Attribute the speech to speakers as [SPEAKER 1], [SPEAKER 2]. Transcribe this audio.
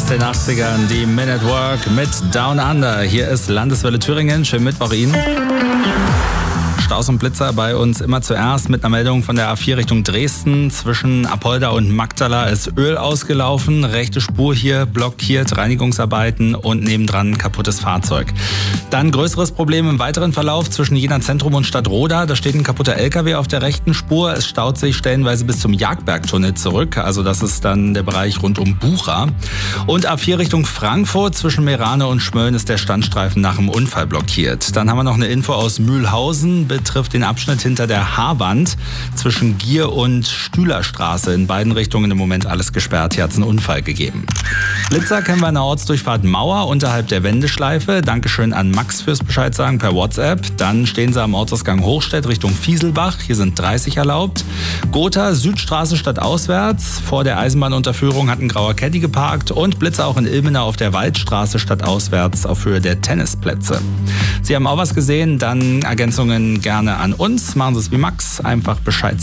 [SPEAKER 1] aus den 80ern, die Men at Work mit Down Under. Hier ist Landeswelle Thüringen. Schönen Mittwoch Ihnen. Staus und Blitzer bei uns immer zuerst mit einer Meldung von der A4 Richtung Dresden. Zwischen Apolda und Magdala ist Öl ausgelaufen. Rechte Spur hier blockiert, Reinigungsarbeiten und nebendran kaputtes Fahrzeug. Dann größeres Problem im weiteren Verlauf zwischen Jena Zentrum und Stadtroda. Da steht ein kaputter LKW auf der rechten Spur. Es staut sich stellenweise bis zum Jagdbergtunnel zurück. Also das ist dann der Bereich rund um Bucha. Und A4 Richtung Frankfurt zwischen Meerane und Schmölln ist der Standstreifen nach dem Unfall blockiert. Dann haben wir noch eine Info aus Mühlhausen. Betrifft den Abschnitt hinter der Haarwand zwischen Gier und Stühlerstraße. In beiden Richtungen im Moment alles gesperrt. Hier hat es einen Unfall gegeben. Blitzer kennen wir in der Ortsdurchfahrt Mauer unterhalb der Wendeschleife. Dankeschön an Max fürs Bescheid sagen per WhatsApp. Dann stehen sie am Ortsausgang Hochstedt Richtung Fieselbach. Hier sind 30 erlaubt. Gotha, Südstraße stadtauswärts. Vor der Eisenbahnunterführung hat ein grauer Caddy geparkt. Und Blitzer auch in Ilmenau auf der Waldstraße stadtauswärts auf Höhe der Tennisplätze. Sie haben auch was gesehen, dann Ergänzungen gerne an uns. Machen Sie es wie Max, einfach Bescheid sagen.